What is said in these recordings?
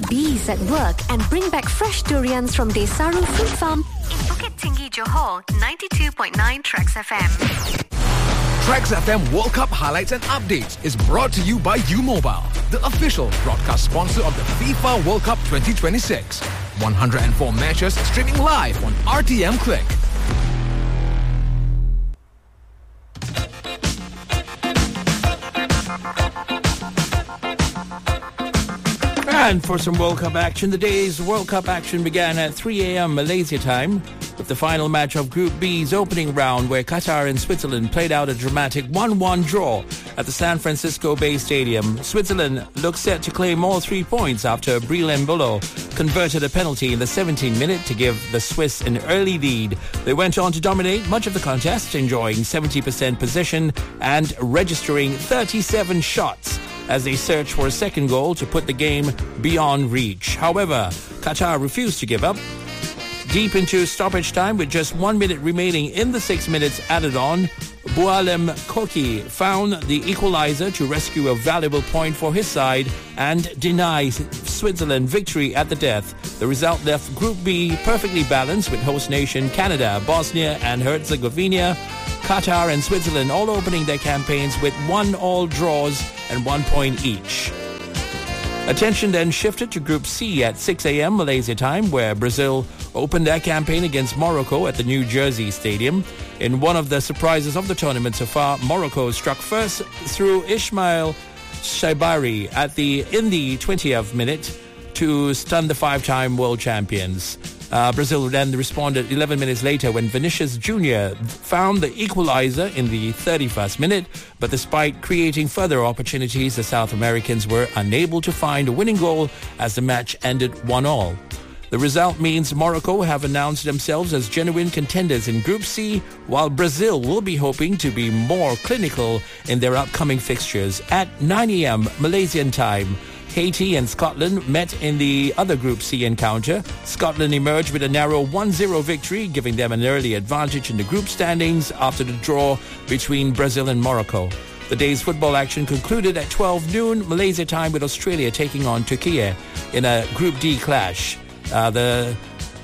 bees at work and bring back fresh durians from Desaru Fruit Farm in Bukit Tinggi, Johor, 92.9 Trax FM. Trax FM World Cup highlights and updates is brought to you by U-Mobile, the official broadcast sponsor of the FIFA World Cup 2026. 104 matches streaming live on RTM Click. And for some World Cup action, the day's World Cup action began at 3 a.m. Malaysia time with the final match of Group B's opening round, where Qatar and Switzerland played out a dramatic 1-1 draw at the San Francisco Bay Stadium. Switzerland looked set to claim all 3 points after Breel Embolo converted a penalty in the 17th minute to give the Swiss an early lead. They went on to dominate much of the contest, enjoying 70% possession and registering 37 shots as they searched for a second goal to put the game beyond reach. However, Qatar refused to give up. Deep into stoppage time, with just 1 minute remaining in the 6 minutes added on, Boualem Koki found the equalizer to rescue a valuable point for his side and deny Switzerland victory at the death. The result left Group B perfectly balanced, with host nation Canada, Bosnia and Herzegovina, Qatar and Switzerland all opening their campaigns with 1-1 draws and 1 point each. Attention then shifted to Group C at 6 a.m. Malaysia time, where Brazil opened their campaign against Morocco at the New Jersey Stadium. In one of the surprises of the tournament so far, Morocco struck first through Ismail Shaibari in the 20th minute to stun the 5-time world champions. Brazil then responded 11 minutes later when Vinicius Jr. found the equalizer in the 31st minute, but despite creating further opportunities, the South Americans were unable to find a winning goal as the match ended 1-1. The result means Morocco have announced themselves as genuine contenders in Group C, while Brazil will be hoping to be more clinical in their upcoming fixtures. At 9 a.m. Malaysian time, Haiti and Scotland met in the other Group C encounter. Scotland emerged with a narrow 1-0 victory, giving them an early advantage in the group standings after the draw between Brazil and Morocco. The day's football action concluded at 12 noon Malaysia time, with Australia taking on Turkey in a Group D clash. The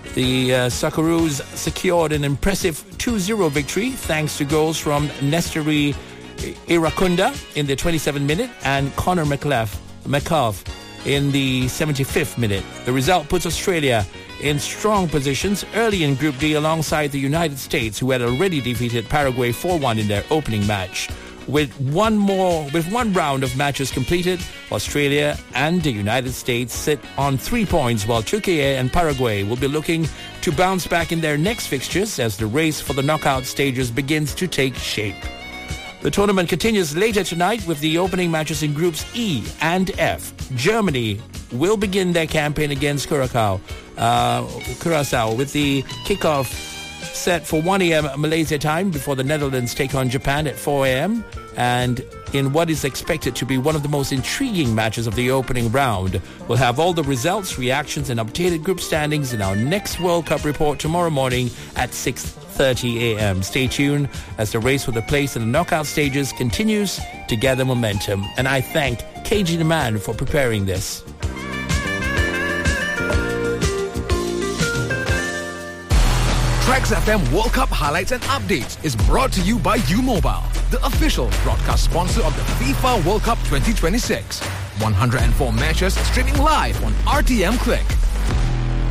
Socceroos secured an impressive 2-0 victory thanks to goals from Nesteri Irakunda in the 27th minute and Connor McCalf in the 75th minute. The result puts Australia in strong positions early in Group D alongside the United States, who had already defeated Paraguay 4-1 in their opening match. With one round of matches completed, Australia and the United States sit on 3 points, while Turkey and Paraguay will be looking to bounce back in their next fixtures as the race for the knockout stages begins to take shape. The tournament continues later tonight with the opening matches in Groups E and F. Germany will begin their campaign against Curacao with the kickoff set for 1 a.m. Malaysia time before the Netherlands take on Japan at 4 a.m. And in what is expected to be one of the most intriguing matches of the opening round. We'll have all the results, reactions and updated group standings in our next World Cup report tomorrow morning at 6:30 a.m. Stay tuned as the race for the place in the knockout stages continues to gather momentum. And I thank KG The Man for preparing this. Trax FM World Cup highlights and updates is brought to you by U-Mobile, the official broadcast sponsor of the FIFA World Cup 2026. 104 matches streaming live on RTM Click.